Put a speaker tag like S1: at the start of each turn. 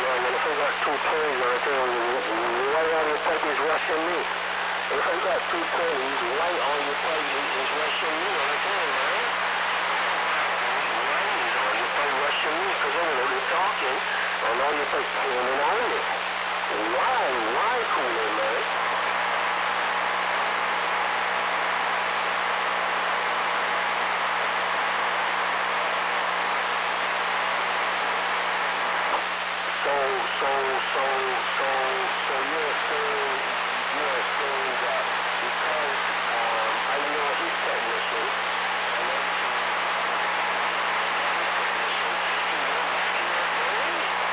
S1: and if I got two toys right there, why all your pipe is rushing me? If I got two toys, why all your pipe is rushing me right there, man? Why is all your pipe rushing me? Because I'm only talking, and all your pipe pointing on me. Why, Cooler, man? So